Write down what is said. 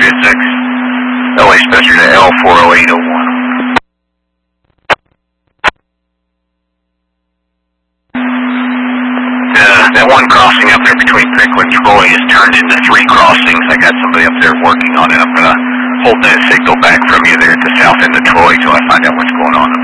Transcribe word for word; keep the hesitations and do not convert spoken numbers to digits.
Patriot six. L A Special to L four oh eight oh one. Uh, that one crossing up there between Pickle and Troy is turned into three crossings. I got somebody up there working on it. I'm going to hold that signal back from you there at the south end of Troy till I find out what's going on.